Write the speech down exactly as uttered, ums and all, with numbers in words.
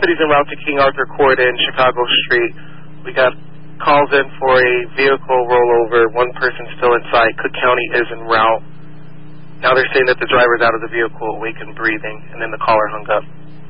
deputies en route to King Arthur Court in Chicago Street. We got calls in for a vehicle rollover. One person still inside. Cook County is en route. Now they're saying that the driver's out of the vehicle, awake and breathing, and then the caller hung up.